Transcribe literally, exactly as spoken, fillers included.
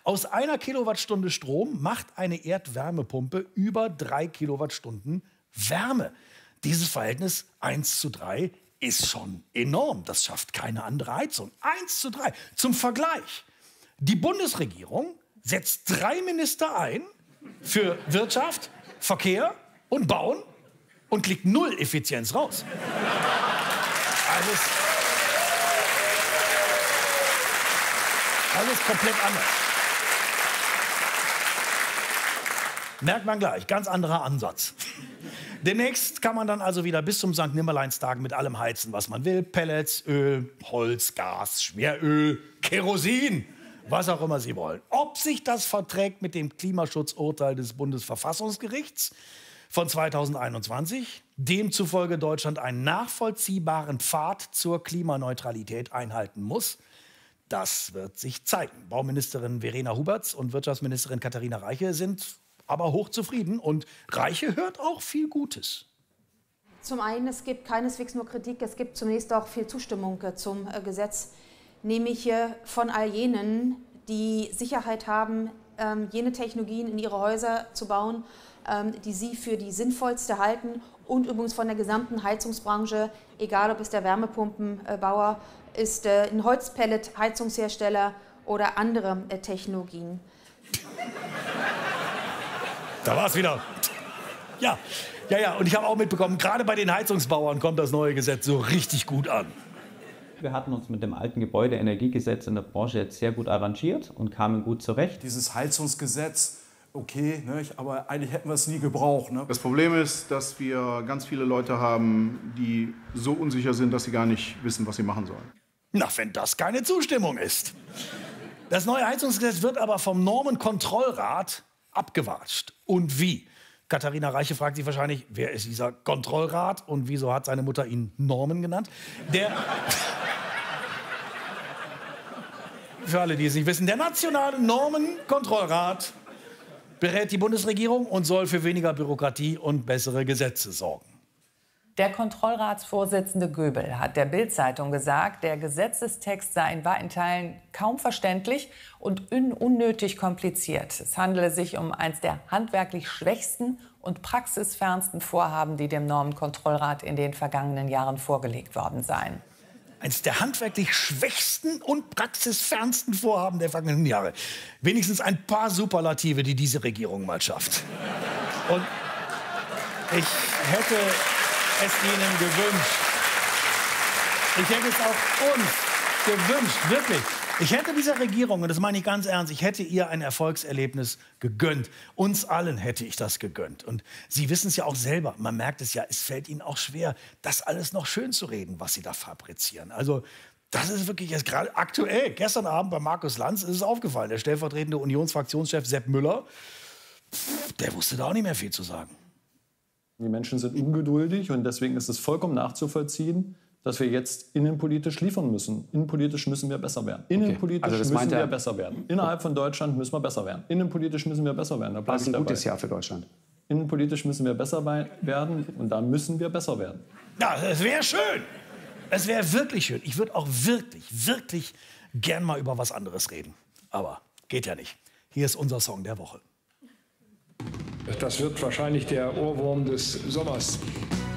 Aus einer Kilowattstunde Strom macht eine Erdwärmepumpe über drei Kilowattstunden Wärme. Dieses Verhältnis eins zu drei ist schon enorm. Das schafft keine andere Heizung. eins zu drei. Zum Vergleich. Die Bundesregierung setzt drei Minister ein für Wirtschaft, Verkehr und Bauen und kriegt null Effizienz raus. Alles, alles komplett anders. Merkt man gleich, ganz anderer Ansatz. Demnächst kann man dann also wieder bis zum Sankt Nimmerleinstag mit allem heizen, was man will. Pellets, Öl, Holz, Gas, Schweröl, Kerosin, was auch immer Sie wollen. Ob sich das verträgt mit dem Klimaschutzurteil des Bundesverfassungsgerichts von zweitausendeinundzwanzig, demzufolge Deutschland einen nachvollziehbaren Pfad zur Klimaneutralität einhalten muss, das wird sich zeigen. Bauministerin Verena Huberts und Wirtschaftsministerin Katharina Reiche sind aber hochzufrieden. Und Reiche hört auch viel Gutes. Zum einen, es gibt keineswegs nur Kritik, es gibt zunächst auch viel Zustimmung zum Gesetz, nämlich von all jenen, die Sicherheit haben, jene Technologien in ihre Häuser zu bauen, die sie für die sinnvollste halten, und übrigens von der gesamten Heizungsbranche, egal ob es der Wärmepumpenbauer ist, ein Holzpellet-Heizungshersteller oder andere Technologien. Da war's wieder. Ja, ja, ja. Und ich habe auch mitbekommen, gerade bei den Heizungsbauern kommt das neue Gesetz so richtig gut an. Wir hatten uns mit dem alten Gebäudeenergiegesetz in der Branche jetzt sehr gut arrangiert und kamen gut zurecht. Dieses Heizungsgesetz, okay, ne, aber eigentlich hätten wir es nie gebraucht. Ne? Das Problem ist, dass wir ganz viele Leute haben, die so unsicher sind, dass sie gar nicht wissen, was sie machen sollen. Na, wenn das keine Zustimmung ist. Das neue Heizungsgesetz wird aber vom Normenkontrollrat abgewatscht. Und wie? Katharina Reiche fragt sich wahrscheinlich, wer ist dieser Kontrollrat und wieso hat seine Mutter ihn Normen genannt? Der, für alle, die es nicht wissen, der nationale Normenkontrollrat berät die Bundesregierung und soll für weniger Bürokratie und bessere Gesetze sorgen. Der Kontrollratsvorsitzende Göbel hat der Bild-Zeitung gesagt, der Gesetzestext sei in weiten Teilen kaum verständlich und un unnötig kompliziert. Es handele sich um eines der handwerklich schwächsten und praxisfernsten Vorhaben, die dem Normenkontrollrat in den vergangenen Jahren vorgelegt worden seien. Eines der handwerklich schwächsten und praxisfernsten Vorhaben der vergangenen Jahre. Wenigstens ein paar Superlative, die diese Regierung mal schafft. Und ich hätte es Ihnen gewünscht. Ich hätte es auch uns gewünscht, wirklich. Ich hätte dieser Regierung, und das meine ich ganz ernst, ich hätte ihr ein Erfolgserlebnis gegönnt. Uns allen hätte ich das gegönnt. Und Sie wissen es ja auch selber, man merkt es ja, es fällt Ihnen auch schwer, das alles noch schön zu reden, was Sie da fabrizieren. Also das ist wirklich jetzt gerade aktuell. Gestern Abend bei Markus Lanz ist es aufgefallen. Der stellvertretende Unionsfraktionschef Sepp Müller, pff, der wusste da auch nicht mehr viel zu sagen. Die Menschen sind ungeduldig und deswegen ist es vollkommen nachzuvollziehen, dass wir jetzt innenpolitisch liefern müssen. Innenpolitisch müssen wir besser werden. Innenpolitisch okay. also müssen wir besser werden. Innerhalb von Deutschland müssen wir besser werden. Innenpolitisch müssen wir besser werden. Da war es ein gutes Jahr für Deutschland. Innenpolitisch müssen wir besser werden und da müssen wir besser werden. Ja, es wäre schön. Es wäre wirklich schön. Ich würde auch wirklich, wirklich gern mal über was anderes reden. Aber geht ja nicht. Hier ist unser Song der Woche. Das wird wahrscheinlich der Ohrwurm des Sommers.